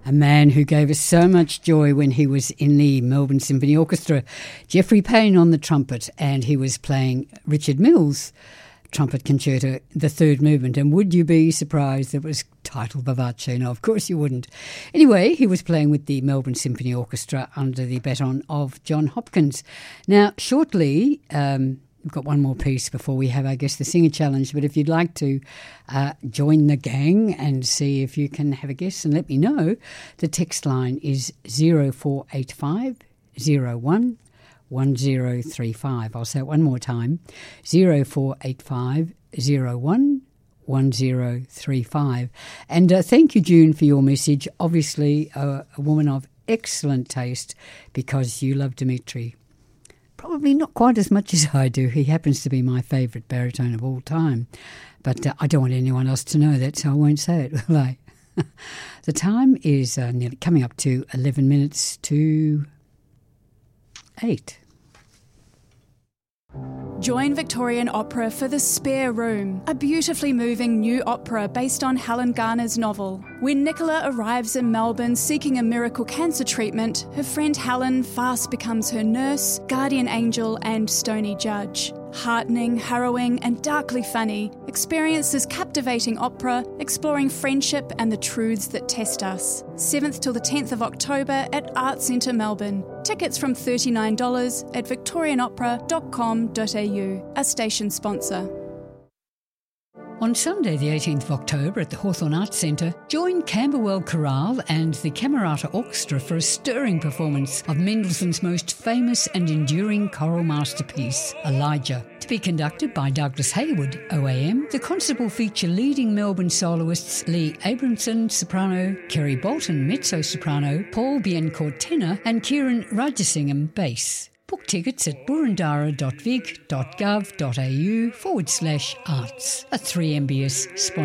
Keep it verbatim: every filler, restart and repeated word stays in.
A man who gave us so much joy when he was in the Melbourne Symphony Orchestra, Geoffrey Payne on the trumpet, and he was playing Richard Mills' trumpet concerto, the third movement. And would you be surprised that it was titled Vivace? No, of course you wouldn't. Anyway, he was playing with the Melbourne Symphony Orchestra under the baton of John Hopkins. Now, shortly, um, we've got one more piece before we have, I guess, the Singer Challenge. But if you'd like to uh, join the gang and see if you can have a guess and let me know, the text line is zero four eight five zero one one zero three five. I'll say it one more time, zero four eight five zero one one zero three five. And uh, thank you, June, for your message. Obviously, uh, a woman of excellent taste, because you love Dimitri. Probably not quite as much as I do. He happens to be my favourite baritone of all time. But uh, I don't want anyone else to know that, so I won't say it, will I? The time is uh, nearly coming up to eleven minutes to eight. Join Victorian Opera for The Spare Room, a beautifully moving new opera based on Helen Garner's novel. When Nicola arrives in Melbourne seeking a miracle cancer treatment, her friend Helen fast becomes her nurse, guardian angel and stony judge. Heartening, harrowing and darkly funny, experience this captivating opera exploring friendship and the truths that test us. seventh till the tenth of October at Arts Centre Melbourne. Tickets from thirty-nine dollars at victorian opera dot com dot a u, a station sponsor. On Sunday the eighteenth of October at the Hawthorn Arts Centre, join Camberwell Chorale and the Camerata Orchestra for a stirring performance of Mendelssohn's most famous and enduring choral masterpiece, Elijah. To be conducted by Douglas Hayward, O A M, the concert will feature leading Melbourne soloists Lee Abramson, soprano, Kerry Bolton, mezzo-soprano, Paul Biencourt, tenor, and Kieran Rajasingham, bass. Book tickets at burundara dot vic dot gov dot a u forward slash arts, a three M B S sponsor.